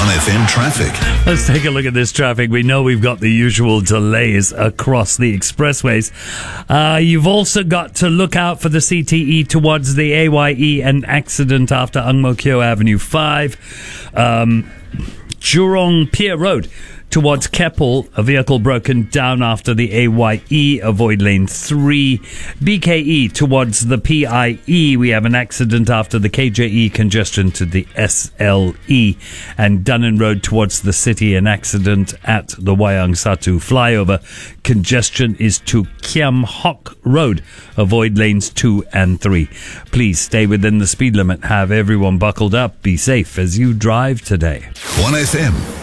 1FM traffic. Let's take a look at this traffic. We know we've got the usual delays across the expressways. You've also got to look out for the CTE towards the AYE, an accident after Ang Mo Kio Avenue 5. Jurong Pier Road towards Keppel, a vehicle broken down after the AYE, avoid lane 3. BKE towards the PIE, we have an accident after the KJE, congestion to the SLE. And Dunnan Road towards the city, an accident at the Wayang Satu flyover. Congestion is to Kiam Hock Road, avoid lanes 2 and 3. Please stay within the speed limit. Have everyone buckled up. Be safe as you drive today. 1FM.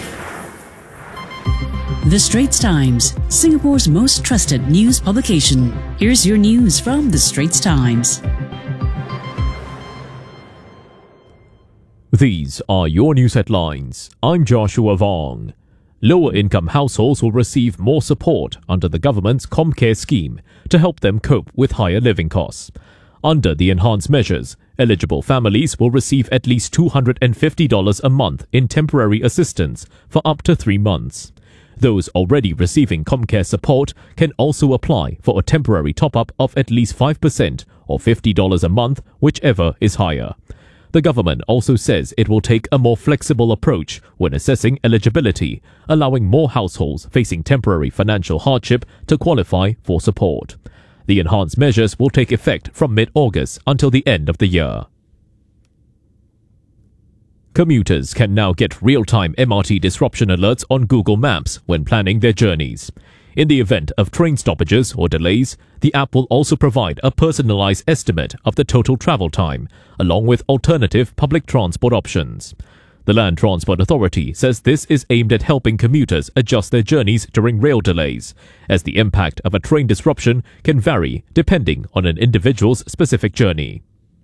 The Straits Times, Singapore's most trusted news publication. Here's your news from The Straits Times. These are your news headlines. I'm Joshua Vong. Lower-income households will receive more support under the government's ComCare scheme to help them cope with higher living costs. Under the enhanced measures, eligible families will receive at least $250 a month in temporary assistance for up to 3 months. Those already receiving ComCare support can also apply for a temporary top-up of at least 5% or $50 a month, whichever is higher. The government also says it will take a more flexible approach when assessing eligibility, allowing more households facing temporary financial hardship to qualify for support. The enhanced measures will take effect from mid-August until the end of the year. Commuters can now get real-time MRT disruption alerts on Google Maps when planning their journeys. In the event of train stoppages or delays, the app will also provide a personalized estimate of the total travel time, along with alternative public transport options. The Land Transport Authority says this is aimed at helping commuters adjust their journeys during rail delays, as the impact of a train disruption can vary depending on an individual's specific journey.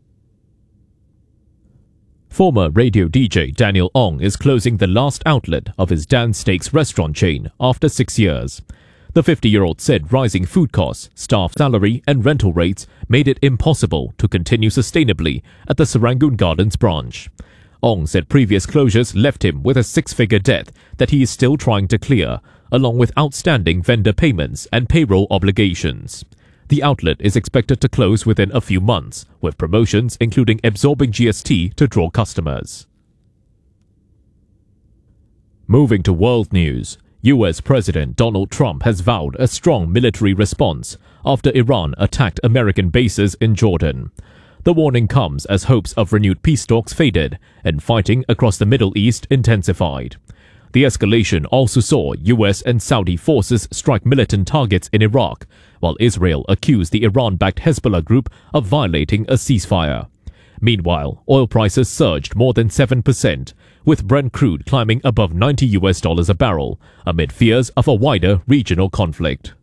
Former radio DJ Daniel Ong is closing the last outlet of his Dan Steaks restaurant chain after 6 years. The 50-year-old said rising food costs, staff salary and rental rates made it impossible to continue sustainably at the Serangoon Gardens branch. Ong said previous closures left him with a 6-figure debt that he is still trying to clear, along with outstanding vendor payments and payroll obligations. The outlet is expected to close within a few months, with promotions including absorbing GST to draw customers. Moving to world news, US President Donald Trump has vowed a strong military response after Iran attacked American bases in Jordan. The warning comes as hopes of renewed peace talks faded and fighting across the Middle East intensified. The escalation also saw US and Saudi forces strike militant targets in Iraq, while Israel accused the Iran-backed Hezbollah group of violating a ceasefire. Meanwhile, oil prices surged more than 7%, with Brent crude climbing above $90 a barrel, amid fears of a wider regional conflict.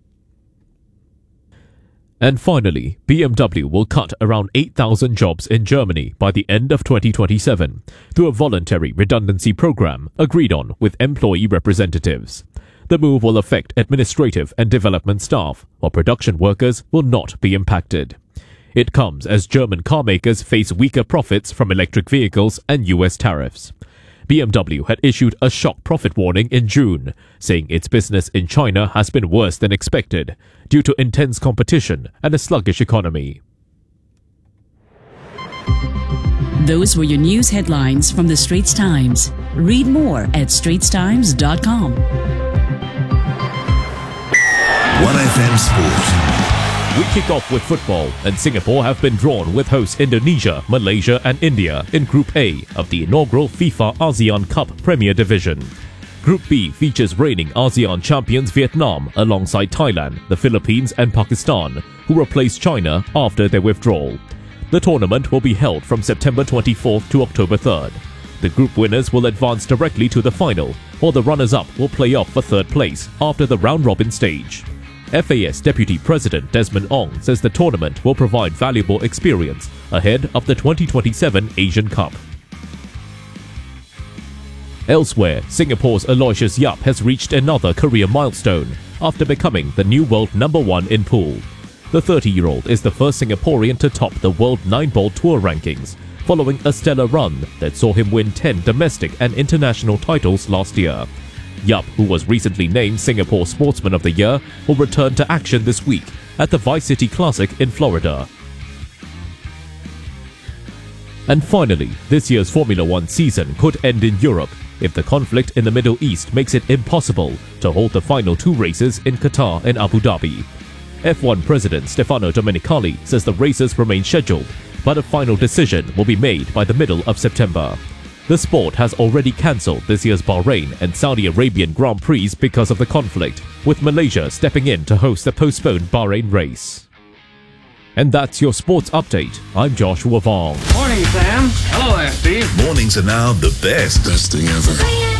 And finally, BMW will cut around 8,000 jobs in Germany by the end of 2027 through a voluntary redundancy program agreed on with employee representatives. The move will affect administrative and development staff, while production workers will not be impacted. It comes as German carmakers face weaker profits from electric vehicles and US tariffs. BMW had issued a shock profit warning in June, saying its business in China has been worse than expected due to intense competition and a sluggish economy. Those were your news headlines from The Straits Times. Read more at straitstimes.com. 1FM Sport. We kick off with football, and Singapore have been drawn with hosts Indonesia, Malaysia and India in Group A of the inaugural FIFA ASEAN Cup Premier Division. Group B features reigning ASEAN champions Vietnam alongside Thailand, the Philippines and Pakistan, who replaced China after their withdrawal. The tournament will be held from September 24th to October 3rd. The group winners will advance directly to the final, while the runners-up will play off for third place after the round-robin stage. FAS Deputy President Desmond Ong says the tournament will provide valuable experience ahead of the 2027 Asian Cup. Elsewhere, Singapore's Aloysius Yap has reached another career milestone after becoming the new world number 1 in pool. The 30-year-old is the first Singaporean to top the World 9-Ball Tour rankings, following a stellar run that saw him win 10 domestic and international titles last year. Yap, who was recently named Singapore Sportsman of the Year, will return to action this week at the Vice City Classic in Florida. And finally, this year's Formula One season could end in Europe if the conflict in the Middle East makes it impossible to hold the final 2 races in Qatar and Abu Dhabi. F1 President Stefano Domenicali says the races remain scheduled, but a final decision will be made by the middle of September. The sport has already cancelled this year's Bahrain and Saudi Arabian Grand Prix because of the conflict, with Malaysia stepping in to host the postponed Bahrain race. And that's your sports update. I'm Joshua Vong. Morning, Sam. Hello there, Steve. Mornings are now the best. Best thing ever.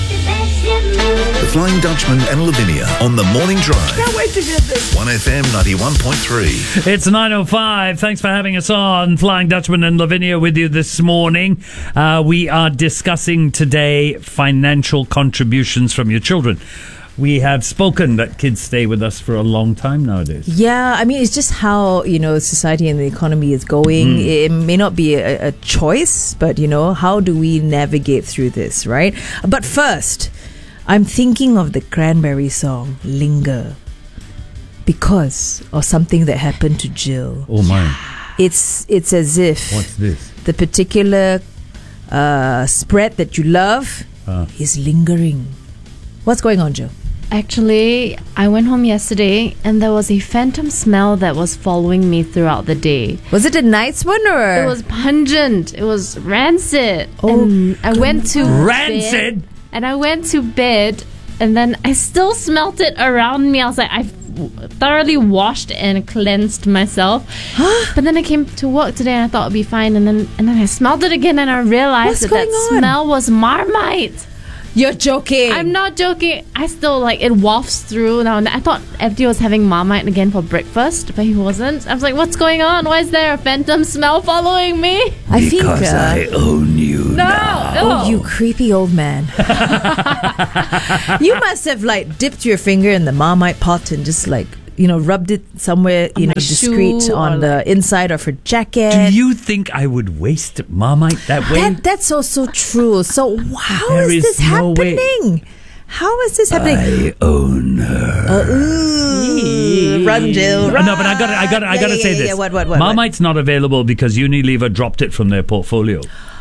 The Flying Dutchman and Lavinia on the morning drive. Can't wait to get this. 1FM 91.3. It's 9:05. Thanks for having us on. Flying Dutchman and Lavinia with you this morning. We are discussing today financial contributions from your children. We have spoken that kids stay with us for a long time nowadays. Yeah, I mean, it's just how, society and the economy is going. It may not be a choice, but, how do we navigate through this, right? But first, I'm thinking of the Cranberry song, Linger, because of something that happened to Jill. Oh, my. It's as if What's this? the particular spread that you love is lingering. What's going on, Jill? Actually, I went home yesterday and there was a phantom smell that was following me throughout the day. Was it a nice one or? It was pungent. It was rancid. Oh, and I went to Rancid? bed, and I went to bed and then I still smelt it around me. I was like, I've thoroughly washed and cleansed myself. But then I came to work today and I thought it'd be fine, and then I smelled it again and I realized What's that going on? smell was Marmite. You're joking. I'm not joking. I still it wafts through now and then. I thought FD was having Marmite again for breakfast, but he wasn't. I was like, what's going on? Why is there a phantom smell following me? I think. I own you. No. Oh, you creepy old man. You must have dipped your finger in the Marmite pot and just rubbed it somewhere, On my discreet shoe on or the inside of her jacket. Do you think I would waste Marmite that way? That's also true. So how There is is this no way. happening? How is this happening? I own her. Run, Jill. Run. No, but I got to say this. Yeah, what? Marmite's not available because Unilever dropped it from their portfolio.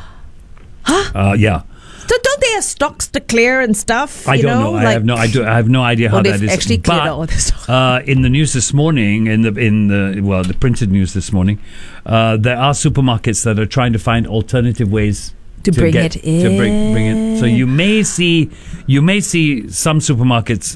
Huh? Yeah. So don't they have stocks to clear and stuff? I don't know. I have no idea how they've that is. actually cleared out all this. In the news this morning, in the printed news this morning, there are supermarkets that are trying to find alternative ways to bring it in. To bring it. So you may see some supermarkets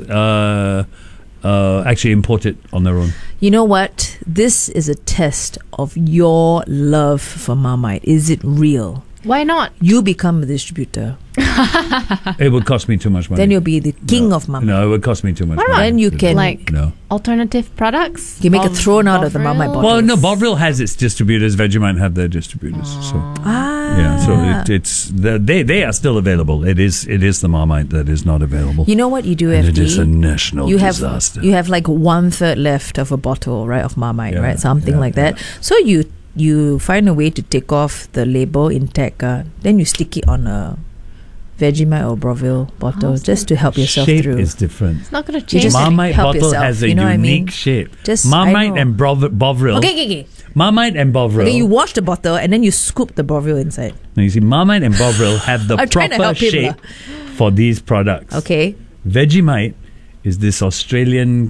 actually import it on their own. You know what? This is a test of your love for Marmite. Is it real? Why not? You become a distributor. It would cost me too much money. Then you'll be the king of Marmite. No, it would cost me too much money. Then you can No. Alternative products? You make a throne out of the Marmite bottle. Well, no, Bovril has its distributors. Vegemite have their distributors. So yeah, so it's they are still available. It is the Marmite that is not available. You know what you do, And FD? it is a national disaster. You have 1/3 left of a bottle, right, of Marmite, Yeah, right? Something like that. So you find a way to take off the label intact, then you stick it on a Vegemite or Bovril bottle just to help yourself shape through. is different. It's not going to You change. just Marmite help bottle yourself, has a you know what I mean? unique shape. Just- I Marmite know. and Bovril. Okay. Marmite and Bovril. Okay, you wash the bottle and then you scoop the Bovril inside. Now you see, Marmite and Bovril have the I'm trying to proper help him, shape for these products. Okay. Vegemite is this Australian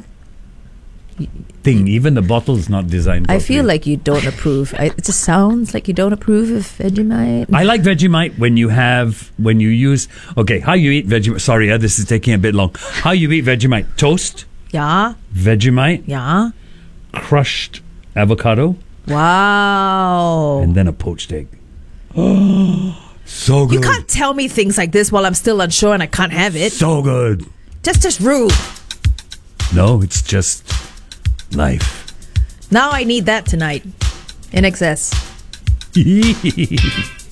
thing. Even the bottle's not designed I properly. feel like you don't approve. It just sounds like you don't approve of Vegemite. I like Vegemite when you use how you eat Vegemite. Sorry, this is taking a bit long. How you eat Vegemite: toast, Yeah. Vegemite, Yeah. crushed avocado, Wow. and then a poached egg. So good. You can't tell me things like this while I'm still unsure and I can't have it. So good. Just rude. No, it's just life. Now I need that tonight. In excess.